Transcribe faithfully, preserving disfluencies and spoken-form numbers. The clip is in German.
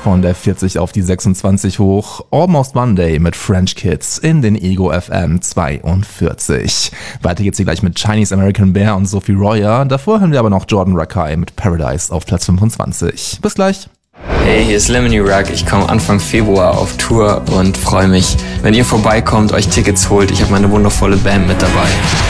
von der vierzig auf die sechsundzwanzig hoch. Almost Monday mit French Kids in den Ego F M zweiundvierzig. Weiter geht's hier gleich mit Chinese American Bear und Sophie Royer. Davor hören wir aber noch Jordan Rakei mit Paradise auf Platz fünfundzwanzig. Bis gleich. Hey, hier ist Lemony Rock. Ich komme Anfang Februar auf Tour und freue mich, wenn ihr vorbeikommt, euch Tickets holt. Ich habe meine wundervolle Band mit dabei.